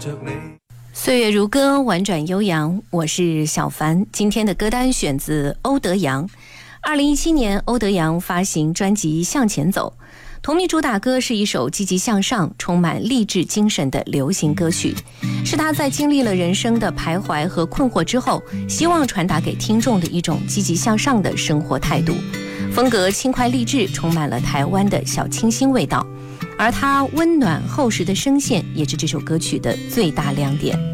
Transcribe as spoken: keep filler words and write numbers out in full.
着你。 岁月如歌，婉转悠扬，我是小凡。今天的歌单选自欧德阳。二零一七年，欧德阳发行专辑《向前走》，同名主打歌是一首积极向上、充满励志精神的流行歌曲，是他在经历了人生的徘徊和困惑之后，希望传达给听众的一种积极向上的生活态度。风格轻快励志，充满了台湾的小清新味道，而他温暖厚实的声线也是这首歌曲的最大亮点。